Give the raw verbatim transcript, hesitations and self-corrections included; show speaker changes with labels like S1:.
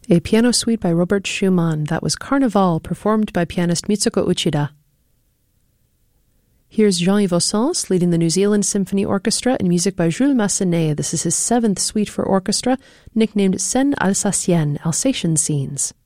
S1: A piano suite by Robert Schumann. That was Carnival, performed by pianist Mitsuko Uchida. Here's Jean-Yves Ossens leading the New Zealand Symphony Orchestra in music by Jules Massenet. This is his seventh suite for orchestra, nicknamed Scènes Alsaciennes, Alsatian Scenes.